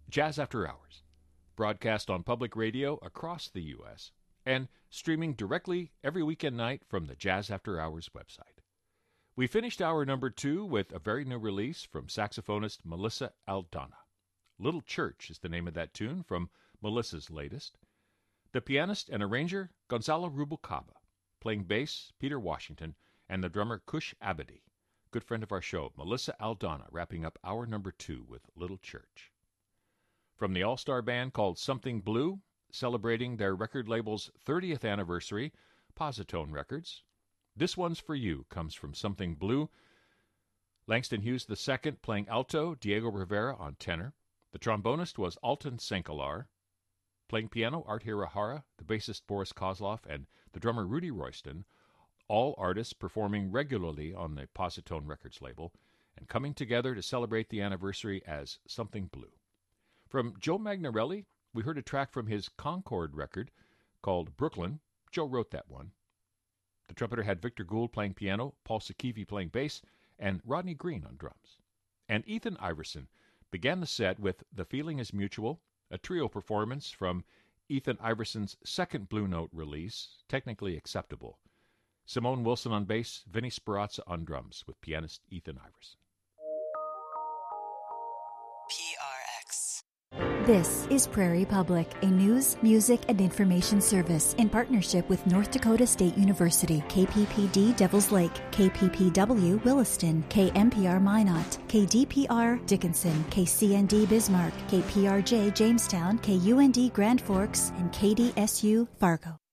Jazz After Hours, broadcast on public radio across the U.S. and streaming directly every weekend night from the Jazz After Hours website. We finished hour number 2 with a very new release from saxophonist Melissa Aldana. Little Church is the name of that tune from Melissa's latest. The pianist and arranger, Gonzalo Rubalcaba. Playing bass, Peter Washington, and the drummer Kush Abadi. Good friend of our show, Melissa Aldana, wrapping up hour number 2 with Little Church. From the all-star band called Something Blue, celebrating their record label's 30th anniversary, Positone Records. This One's For You comes from Something Blue. Langston Hughes II playing alto, Diego Rivera on tenor. The trombonist was Alton Senkelar. Playing piano, Art Hirahara, the bassist Boris Kozlov, and the drummer Rudy Royston, all artists performing regularly on the Positone Records label and coming together to celebrate the anniversary as Something Blue. From Joe Magnarelli, we heard a track from his Concord record called Brooklyn. Joe wrote that one. The trumpeter had Victor Gould playing piano, Paul Sakivi playing bass, and Rodney Green on drums. And Ethan Iverson began the set with The Feeling Is Mutual, a trio performance from Ethan Iverson's second Blue Note release, Technically Acceptable. Simone Wilson on bass, Vinnie Speranza on drums, with pianist Ethan Iverson. PRX. This is Prairie Public, a news, music, and information service in partnership with North Dakota State University, KPPD Devils Lake, KPPW Williston, KMPR Minot, KDPR Dickinson, KCND Bismarck, KPRJ Jamestown, KUND Grand Forks, and KDSU Fargo.